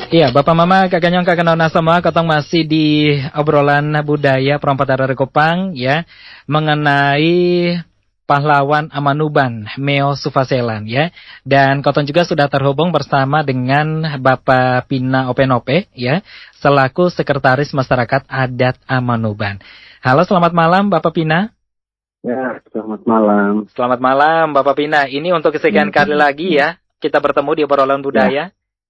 Iya, Bapak Mama, Kakak Nyong, Kakak Nona semua, ketong masih di obrolan budaya perempat dari Kupang, ya, mengenai pahlawan Amanuban, Meo Sufaselan, ya. Dan Kotong juga sudah terhubung bersama dengan Bapak Pina Openope, ya, selaku Sekretaris Masyarakat Adat Amanuban. Halo, selamat malam, Bapak Pina. Ya, selamat malam. Selamat malam, Bapak Pina. Ini untuk kesekian kali lagi ya, kita bertemu di obrolan budaya.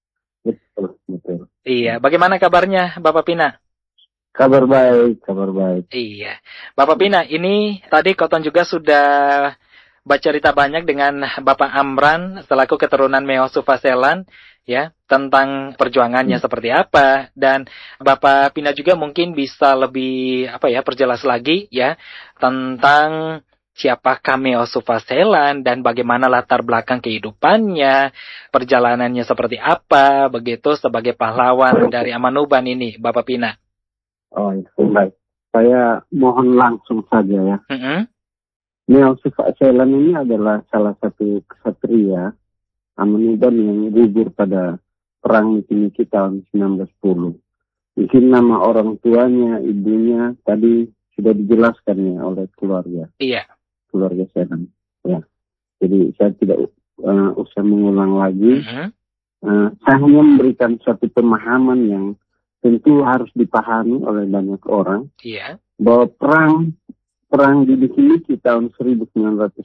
Betul. Iya, bagaimana kabarnya, Bapak Pina? Kabar baik. Iya, Bapak Pina, ini tadi Koton juga sudah bercerita banyak dengan Bapak Amran selaku keturunan Meo Sufaselan, ya, tentang perjuangannya seperti apa, dan Bapak Pina juga mungkin bisa lebih perjelas lagi ya tentang siapakah Meo Sufaselan dan bagaimana latar belakang kehidupannya, perjalanannya seperti apa, begitu sebagai pahlawan dari Amanuban ini, Bapak Pina. Oh, baik. Saya mohon langsung saja ya. Meo Sufaselan ini adalah salah satu ksatria Amanuban yang gugur pada Perang Niki-Niki tahun 1910. Mungkin nama orang tuanya, ibunya tadi sudah dijelaskan ya oleh keluarga. Iya. Keluarga Selan. Ya. Jadi saya tidak usah mengulang lagi. Saya hanya memberikan suatu pemahaman yang tentu harus dipahami oleh banyak orang. Iya. Bahwa perang di Niki-Niki tahun 1910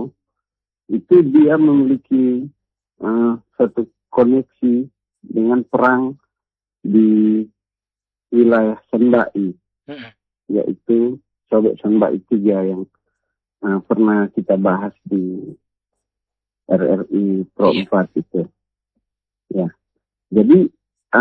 itu dia memiliki suatu koneksi dengan perang di wilayah Sendai, yaitu Sobek Sendai 3 yang pernah kita bahas di RRI Pro 4 itu. Ya. Jadi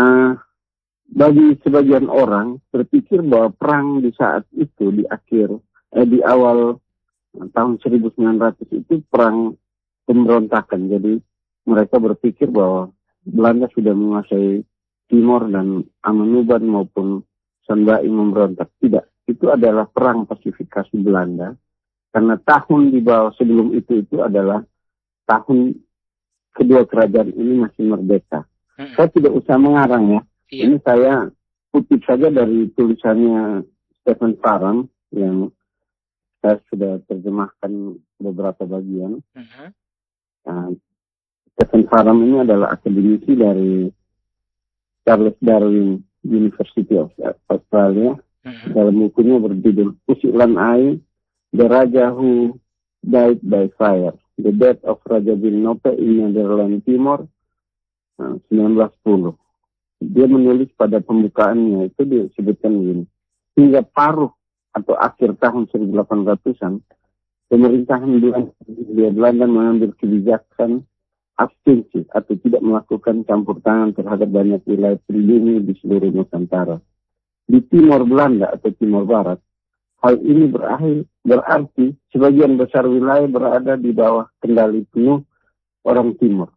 bagi sebagian orang berpikir bahwa perang di saat itu di awal tahun 1900 itu perang pemberontakan. Jadi mereka berpikir bahwa Belanda sudah menguasai Timor dan Amanuban maupun Sendai memberontak. Tidak, itu adalah perang pasifikasi Belanda. Karena tahun di bawah sebelum itu adalah tahun kedua kerajaan ini masih merdeka. Saya tidak usah mengarang ya. Iya. Ini saya kutip saja dari tulisannya Stephen Parham yang saya sudah terjemahkan beberapa bagian. Stephen Parham ini adalah akademisi dari Charles Darwin University of Australia. Dalam bukunya berjudul Usilan Ai, The Raja Who Died by Fire, The Death of Raja Wilnope in Netherlands Timor, 1910. Dia menulis pada pembukaannya itu disebutkan begini. Hingga paruh atau akhir tahun 1800-an, pemerintahan Belanda mengambil kebijakan abstensi atau tidak melakukan campur tangan terhadap banyak wilayah pribumi di seluruh Nusantara. Di Timor Belanda atau Timor Barat, hal ini berarti sebagian besar wilayah berada di bawah kendali penuh orang Timur.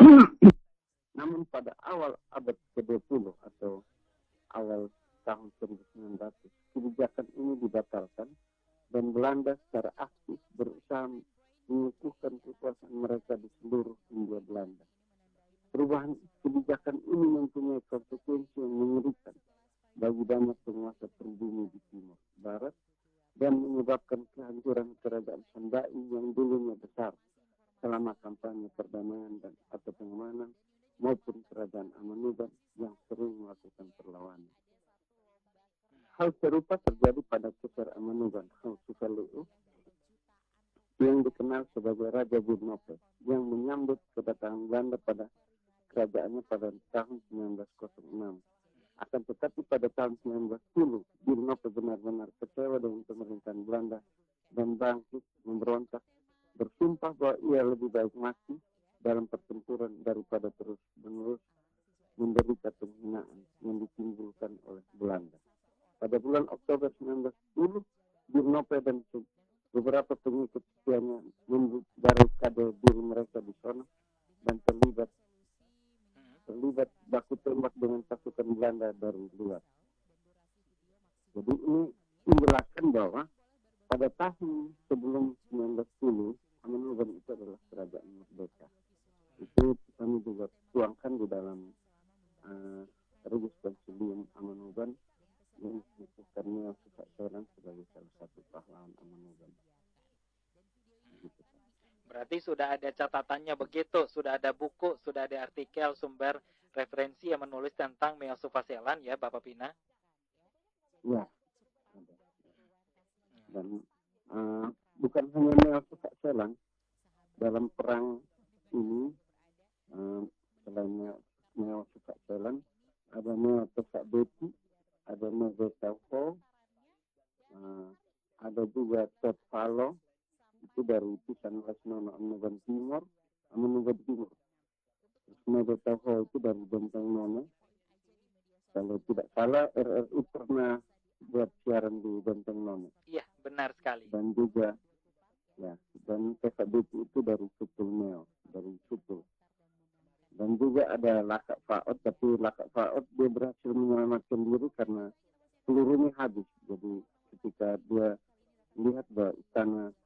Namun pada awal abad ke-20 atau awal tahun 1900, kebijakan ini dibatalkan dan Belanda secara aktif berusaha mengukuhkan kekuasaan mereka di seluruh Hindia Belanda. Perubahan kebijakan ini mempunyai konsekuensi yang mengerikan bagi banyak penguasa pribumi di Timor Barat dan menyebabkan kehancuran kerajaan Sendai yang dulunya besar selama kampanye perdamaian atau pengamanan maupun kerajaan Amanuban yang sering melakukan perlawanan. Hal serupa terjadi pada Kekar Amanuban, Hausukaleu, yang dikenal sebagai Raja Wilnope, yang menyambut kedatangan Belanda pada kerajaannya pada tahun 1906. Akan tetapi pada tahun 1910, Wilnope benar-benar kecewa dengan pemerintahan Belanda dan bangkit memberontak, bersumpah bahwa ia lebih baik mati dalam pertempuran daripada terus-menerus menderita penghinaan yang ditimbulkan oleh Belanda. Pada bulan Oktober 1910, Wilnope dan beberapa pengikut setianya membarikade diri mereka di sana dan terlibat baku tembak dengan pasukan Belanda dari luar. Jadi ini menjelaskan bahwa pada tahun sebelum 1910, Amanuban itu adalah kerajaan merdeka. Itu kami juga tuangkan di dalam Rubus Konsilium Amanuban yang mengukuhkannya Suka Selan sebagai salah satu pahlawan Amanuban. Gitu. Berarti sudah ada catatannya begitu, sudah ada buku, sudah ada artikel, sumber, referensi yang menulis tentang Meo Sufaselan ya Bapak Pina? Ya, ada. Dan bukan hanya Meo Sufaselan, dalam perang ini selain Meo Sufaselan, ada Meo Tesak Beti, ada Meo Betauho, ada juga Tot Palo, itu dari Pisan Lesnono Amanuban Timur. Terus Meo Betauho itu dari Benteng Nona. Kalau tidak salah, RRI pernah buat siaran di Benteng Nona. Iya, benar sekali. Dan juga, ya, dan Tesak Beti itu dari Supul Meo, dari Supul. Dan juga ada Lakak Faot, tapi Lakak Faot dia berhasil menyelamatkan diri karena pelurunya habis. Jadi ketika dia lihat bahwa istana